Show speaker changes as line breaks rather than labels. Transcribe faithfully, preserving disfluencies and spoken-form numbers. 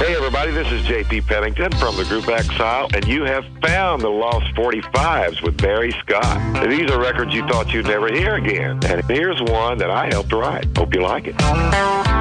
Hey, everybody, this is J P Pennington from the group Exile, and you have found the Lost forty-fives with Barry Scott. These are records you thought you'd never hear again, and here's one that I helped write. Hope you like it.